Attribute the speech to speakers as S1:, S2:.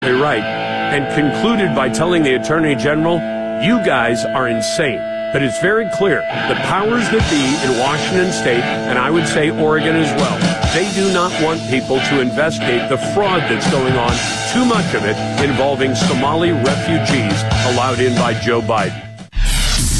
S1: right, and concluded by telling the Attorney General, you guys are insane. But it's very clear the powers that be in Washington State, and I would say Oregon as well, they do not want people to investigate the fraud that's going on, too much of it involving Somali refugees allowed in by Joe Biden.